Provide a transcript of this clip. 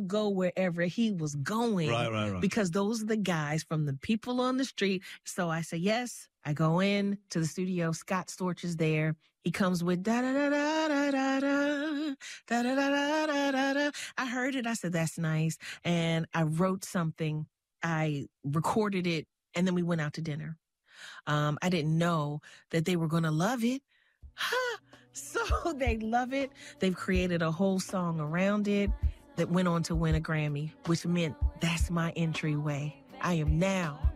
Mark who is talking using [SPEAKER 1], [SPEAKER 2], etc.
[SPEAKER 1] go wherever he was going.
[SPEAKER 2] Right.
[SPEAKER 1] Because those are the guys from the people on the street. So I say, yes, I go in to the studio. Scott Storch is there. He comes with da-da-da-da-da-da-da, da-da-da-da-da-da. I heard it. I said, that's nice. And I wrote something. I recorded it. And then we went out to dinner. I didn't know that they were going to love it. So they love it. They've created a whole song around it that went on to win a Grammy, which meant that's my entryway. I am now